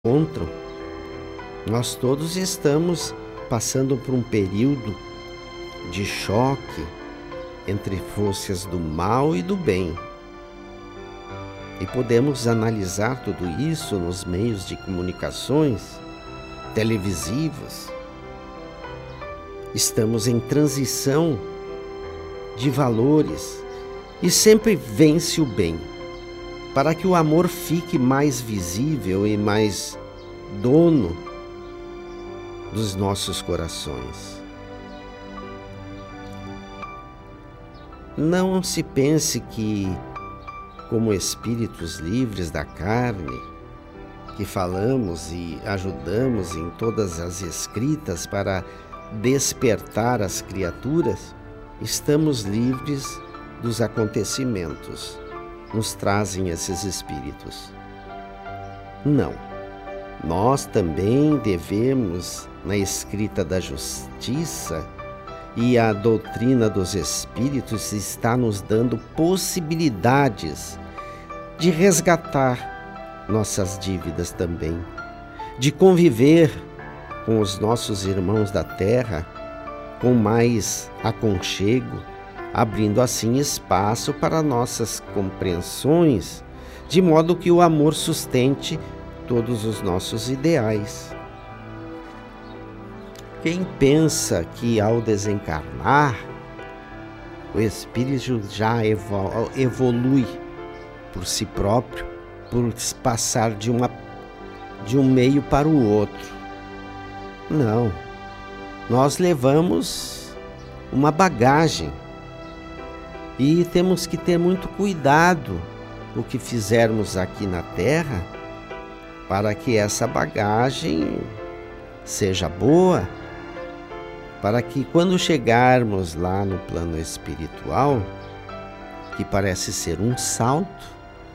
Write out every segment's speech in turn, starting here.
encontram. Nós todos estamos passando por um período de choque entre forças do mal e do bem. E podemos analisar tudo isso nos meios de comunicações televisivas. Estamos em transição de valores e sempre vence o bem, para que o amor fique mais visível e mais dono dos nossos corações. Não se pense que, como espíritos livres da carne, que falamos e ajudamos em todas as escritas para despertar as criaturas, estamos livres dos acontecimentos. Nos trazem esses espíritos. Não. Nós também devemos, na escrita da justiça, e a doutrina dos espíritos está nos dando possibilidades de resgatar nossas dívidas também, de conviver com os nossos irmãos da terra com mais aconchego, abrindo assim espaço para nossas compreensões, de modo que o amor sustente todos os nossos ideais. Quem pensa que ao desencarnar, o espírito já evolui por si próprio, por passar de um meio para o outro. Não, nós levamos uma bagagem e temos que ter muito cuidado o que fizermos aqui na Terra para que essa bagagem seja boa, para que quando chegarmos lá no plano espiritual, que parece ser um salto,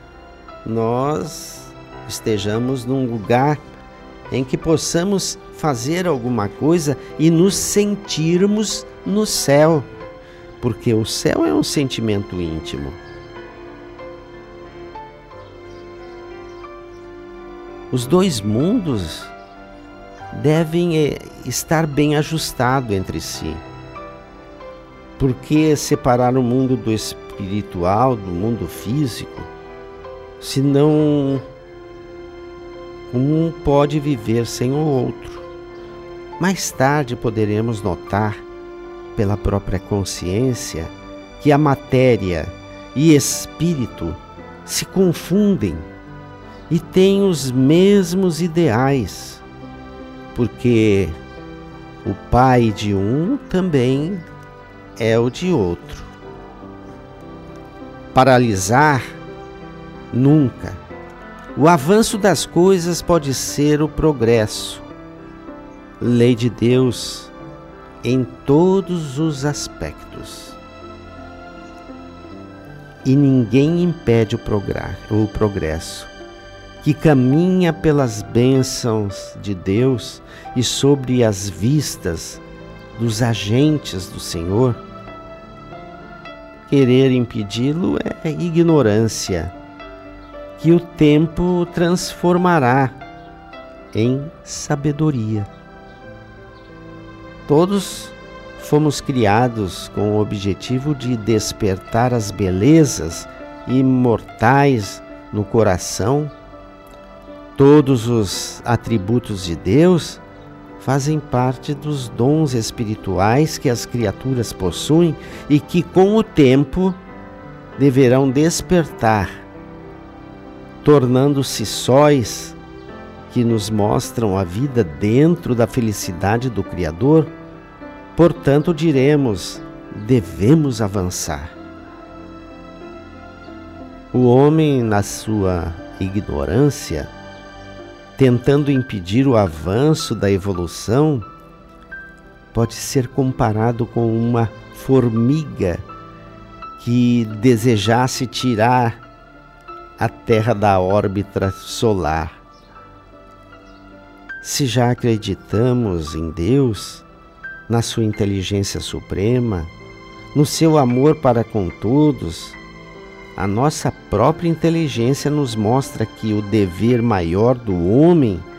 nós estejamos num lugar em que possamos fazer alguma coisa e nos sentirmos no céu, porque o céu é um sentimento íntimo. Os dois mundos devem estar bem ajustados entre si. Por que separar o mundo do espiritual, do mundo físico, se não um pode viver sem o outro? Mais tarde poderemos notar, pela própria consciência, que a matéria e espírito se confundem e têm os mesmos ideais, porque o pai de um também é o de outro. Paralisar? Nunca. O avanço das coisas pode ser o progresso. Lei de Deus em todos os aspectos. E ninguém impede o progresso, que caminha pelas bênçãos de Deus e sobre as vistas dos agentes do Senhor. Querer impedi-lo é ignorância, que o tempo transformará em sabedoria. Todos fomos criados com o objetivo de despertar as belezas imortais no coração. Todos os atributos de Deus fazem parte dos dons espirituais que as criaturas possuem e que, com o tempo, deverão despertar, tornando-se sóis que nos mostram a vida dentro da felicidade do Criador. Portanto, diremos, devemos avançar. O homem, na sua ignorância, tentando impedir o avanço da evolução, pode ser comparado com uma formiga que desejasse tirar a Terra da órbita solar. Se já acreditamos em Deus, na sua inteligência suprema, no seu amor para com todos, A nossa própria inteligência nos mostra que o dever maior do homem